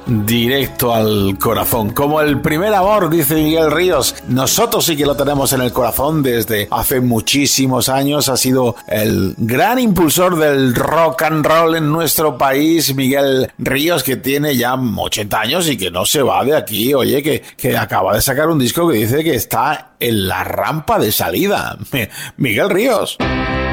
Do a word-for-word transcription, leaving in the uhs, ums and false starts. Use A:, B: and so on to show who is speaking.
A: directo al corazón. Como el primer amor, dice Miguel Ríos. Nosotros sí que lo tenemos en el corazón desde hace muchísimos años. Ha sido el gran impulsor del rock and roll en nuestro país, Miguel Ríos, que tiene ya ochenta años y que no se va de aquí. Oye, que, que acaba de sacar un disco que dice que está en la rampa de salida. Miguel Ríos.